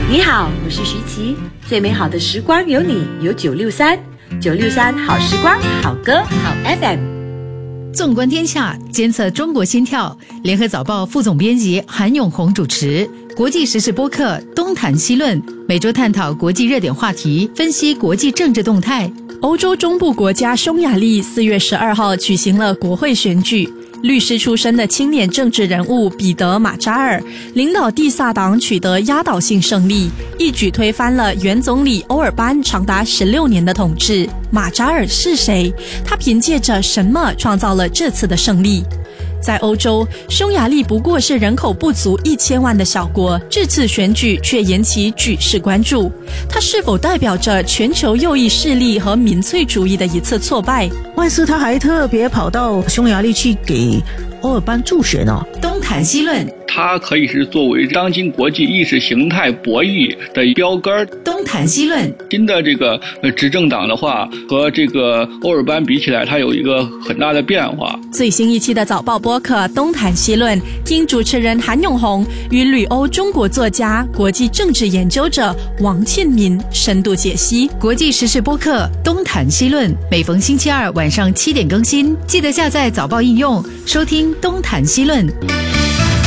你好，我是徐琪。最美好的时光有你，有963好时光，好歌，好 FM。 纵观天下，监测中国心跳。联合早报副总编辑韩永红主持。国际时事播客东谈西论，每周探讨国际热点话题，分析国际政治动态。 欧洲中部国家匈牙利4月12号举行了国会选举。律师出身的青年政治人物彼得·马扎尔领导蒂萨党取得压倒性胜利，一举推翻了原总理欧尔班长达16年的统治。马扎尔是谁？他凭借着什么创造了这次的胜利？在欧洲，匈牙利不过是人口不足1000万的小国，这次选举却引起举世关注。它是否代表着全球右翼势力和民粹主义的一次挫败？ 万斯他还特别跑到匈牙利去给欧尔班助选呢。 东谈西论， 它可以是作为当今国际意识形态博弈的标杆。 东谈西论， 新的这个执政党的话，和这个欧尔班比起来，它有一个很大的变化。 最新一期的早报播客东谈西论，听主持人韩永红与旅欧中国作家、国际政治研究者王庆民深度解析。 国际时事播客东谈西论，每逢星期二晚上7点更新，记得下载早报应用收听东谈西论。